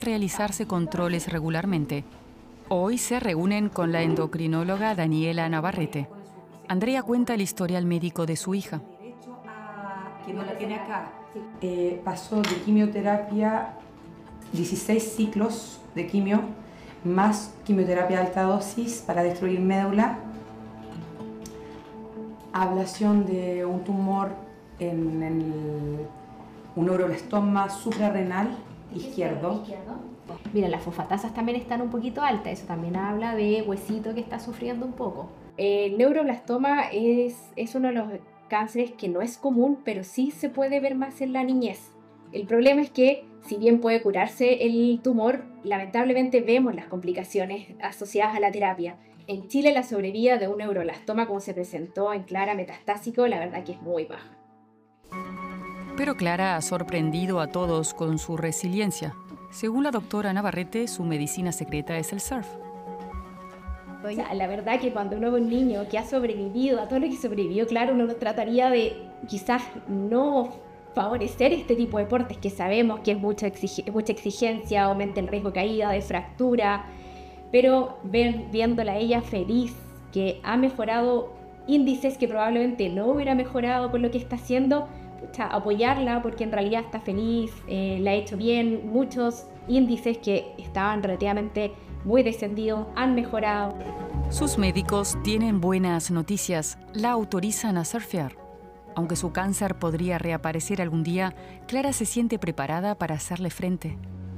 realizarse controles regularmente. Hoy se reúnen con la endocrinóloga Daniela Navarrete. Andrea cuenta el historial médico de su hija. Que no la tiene acá. Pasó de quimioterapia 16 ciclos de quimio, más quimioterapia de alta dosis para destruir médula, ablación de un tumor en un neuroblastoma suprarrenal izquierdo. Mira, las fosfatasas también están un poquito altas, eso también habla de huesito que está sufriendo un poco. El neuroblastoma es uno de los cánceres que no es común, pero sí se puede ver más en la niñez. El problema es que, si bien puede curarse el tumor, lamentablemente vemos las complicaciones asociadas a la terapia. En Chile la sobrevida de un neuroblastoma como se presentó en Clara metastásico, la verdad que es muy baja. Pero Clara ha sorprendido a todos con su resiliencia. Según la doctora Navarrete, su medicina secreta es el surf. O sea, la verdad que cuando uno ve un niño que ha sobrevivido a todo lo que sobrevivió, claro, uno trataría de quizás no favorecer este tipo de deportes que sabemos que es mucha exigencia, aumenta el riesgo de caída, de fractura, pero viéndola a ella feliz, que ha mejorado índices que probablemente no hubiera mejorado con lo que está haciendo, apoyarla porque en realidad está feliz, la ha hecho bien, muchos índices que estaban relativamente muy descendidos han mejorado. Sus médicos tienen buenas noticias, la autorizan a surfear. Aunque su cáncer podría reaparecer algún día, Clara se siente preparada para hacerle frente.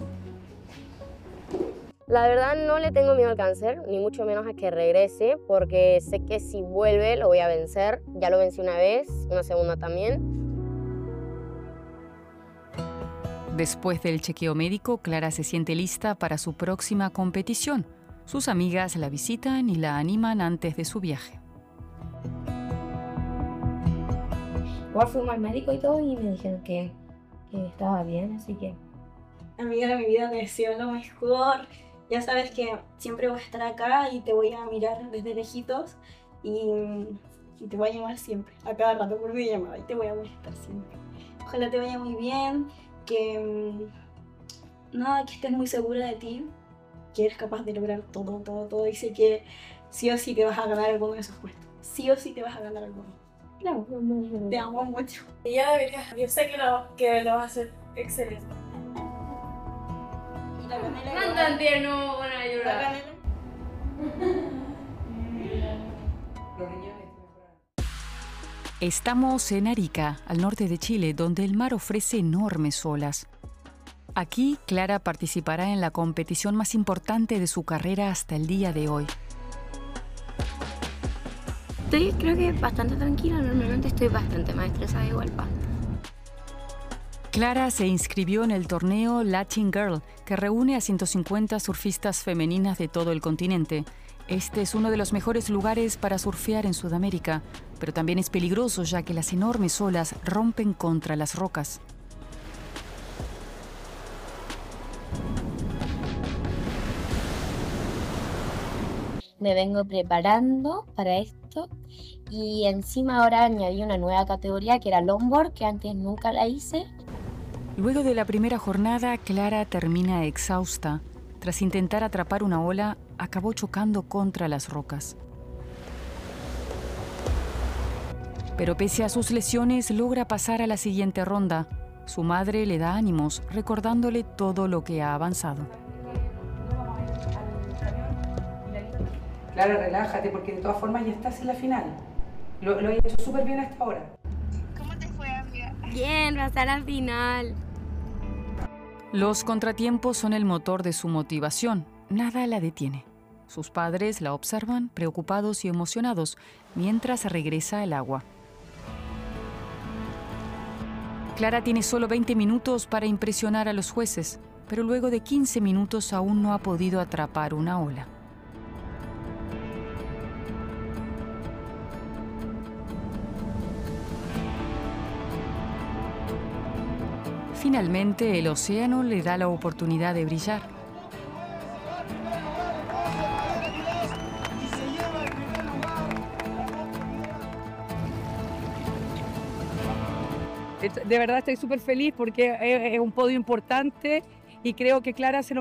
La verdad no le tengo miedo al cáncer, ni mucho menos a que regrese, porque sé que si vuelve lo voy a vencer. Ya lo vencí una vez, una segunda también. Después del chequeo médico, Clara se siente lista para su próxima competición. Sus amigas la visitan y la animan antes de su viaje. Igual fuimos al médico y todo y me dijeron que estaba bien, así que... Amiga de mi vida, te deseo lo mejor. Ya sabes que siempre voy a estar acá y te voy a mirar desde lejitos y te voy a llamar siempre, a cada rato por videollamada y te voy a molestar siempre. Ojalá te vaya muy bien, que que estés muy segura de ti, que eres capaz de lograr todo y sé que sí o sí te vas a ganar alguno de esos puestos. Sí o sí te vas a ganar alguno. Claro, Te amo mucho. Y ya deberías, yo sé que lo vas a hacer excelente. ¿Y la canela? No tan tierno, van a llorar. ¿La canela? Estamos en Arica, al norte de Chile, donde el mar ofrece enormes olas. Aquí, Clara participará en la competición más importante de su carrera hasta el día de hoy. Creo que bastante tranquila, normalmente estoy bastante más estresada igual. Clara se inscribió en el torneo Latin Girl, que reúne a 150 surfistas femeninas de todo el continente. Este es uno de los mejores lugares para surfear en Sudamérica, pero también es peligroso ya que las enormes olas rompen contra las rocas. Me vengo preparando para esto y encima ahora añadí una nueva categoría que era longboard, que antes nunca la hice. Luego de la primera jornada, Clara termina exhausta. Tras intentar atrapar una ola, acabó chocando contra las rocas. Pero pese a sus lesiones, logra pasar a la siguiente ronda. Su madre le da ánimos, recordándole todo lo que ha avanzado. Clara, relájate, porque de todas formas ya estás en la final. Lo he hecho súper bien hasta ahora. ¿Cómo te fue, amiga? Bien, hasta la final. Los contratiempos son el motor de su motivación. Nada la detiene. Sus padres la observan, preocupados y emocionados, mientras regresa al agua. Clara tiene solo 20 minutos para impresionar a los jueces, pero luego de 15 minutos aún no ha podido atrapar una ola. Finalmente, el océano le da la oportunidad de brillar. De verdad estoy súper feliz porque es un podio importante y creo que Clara se lo